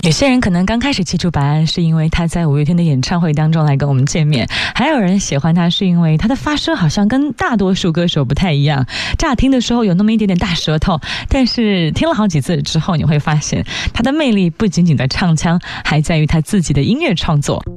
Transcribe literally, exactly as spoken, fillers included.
有些人可能刚开始记住白安是因为他在五月天的演唱会当中来跟我们见面，还有人喜欢他是因为他的发声好像跟大多数歌手不太一样，乍听的时候有那么一点点大舌头，但是听了好几次之后你会发现他的魅力不仅仅在唱腔，还在于他自己的音乐创作。